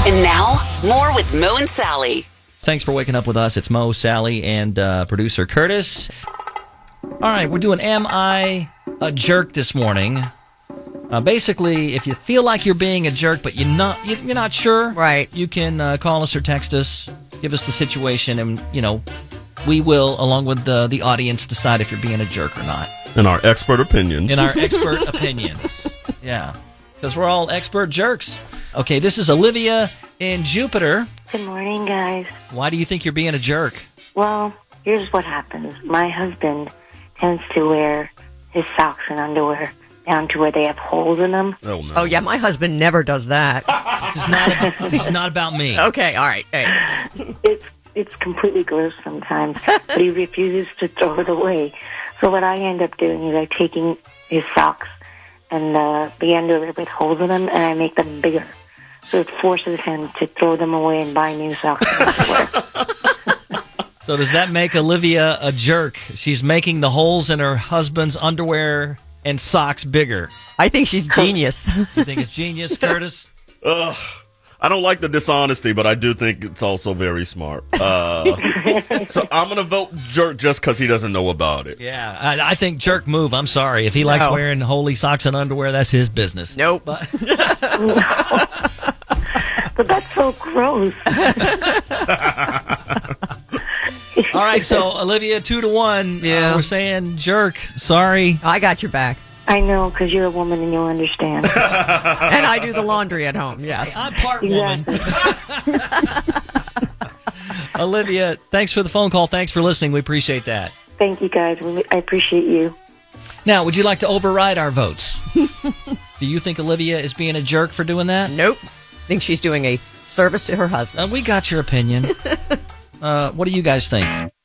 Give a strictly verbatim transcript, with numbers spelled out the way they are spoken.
And now, more with Mo and Sally. Thanks for waking up with us. It's Mo, Sally, and uh, producer Curtis. All right, we're doing Am I a Jerk this morning. Uh, basically, if you feel like you're being a jerk, but you're not, you're not sure, right? You can uh, call us or text us, give us the situation, and you know, we will, along with the the audience, decide if you're being a jerk or not. In our expert opinions. In our expert opinions, yeah, because we're all expert jerks. Okay, this is Olivia in Jupiter. Good morning, guys. Why do you think you're being a jerk? Well, here's what happens. My husband tends to wear his socks and underwear down to where they have holes in them. Oh, no. Oh, yeah, my husband never does that. This is not about, this is not about me. Okay, all right. Hey. It's it's completely gross sometimes, but he refuses to throw it away. So what I end up doing is I'm taking his socks and uh, the underwear with holes in them, and I make them bigger. So it forces him to throw them away and buy new socks and underwear. So does that make Olivia a jerk? She's making the holes in her husband's underwear and socks bigger. I think she's genius. You think it's genius, Curtis? Uh, I don't like the dishonesty, but I do think it's also very smart. Uh, so I'm going to vote jerk just because he doesn't know about it. Yeah, I, I think jerk move. I'm sorry. If he likes No. wearing holy socks and underwear, that's his business. Nope. But, But that's so gross. all right, so Olivia, two to one. Yeah. Uh, we're saying jerk. Sorry. I got your back. I know, because you're a woman and you'll understand. And I do the laundry at home, yes. I'm part woman. Olivia, thanks for the phone call. Thanks for listening. We appreciate that. Thank you, guys. We- I appreciate you. Now, would you like to override our votes? Do you think Olivia is being a jerk for doing that? Nope. Think she's doing a service to her husband. Uh, we got your opinion. uh, what do you guys think?